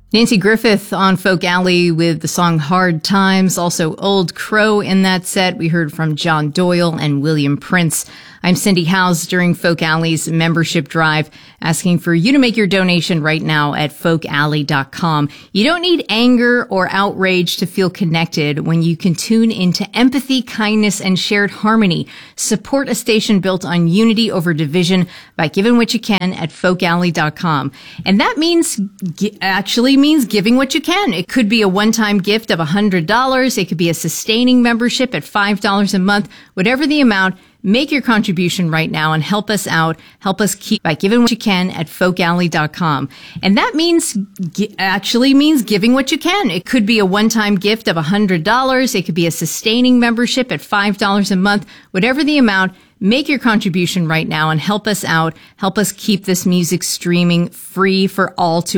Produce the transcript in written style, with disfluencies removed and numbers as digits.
Nancy Griffith on Folk Alley with the song Hard Times. Also Old Crow in that set. We heard from John Doyle and William Prince. I'm Cindy Howes during Folk Alley's membership drive, asking for you to make your donation right now at folkalley.com. You don't need anger or outrage to feel connected when you can tune into empathy, kindness, and shared harmony. Support a station built on unity over division by giving what you can at folkalley.com. And that means means giving what you can. It could be a one-time gift of $100. It could be a sustaining membership at $5 a month. Whatever the amount, make your contribution right now and help us out. Help us keep by giving what you can at folkalley.com. And that means means giving what you can. It could be a one-time gift of $100. It could be a sustaining membership at $5 a month. Whatever the amount, make your contribution right now and help us out. Help us keep this music streaming free for all to